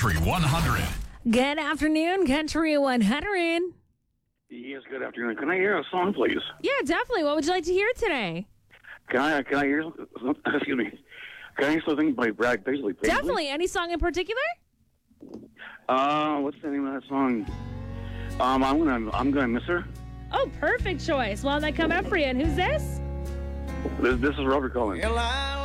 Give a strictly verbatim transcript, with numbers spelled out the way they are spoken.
Country one hundred. Good afternoon, Country one hundred. Yes, good afternoon. Can I hear a song, please? Yeah, definitely. What would you like to hear today? Can I, can I hear, excuse me, can I hear something by Brad Paisley? Paisley? Definitely. Any song in particular? Uh, what's the name of that song? Um, I'm gonna, I'm gonna miss her. Oh, perfect choice. Well, that come up for you. And who's this? This, this is Robert calling.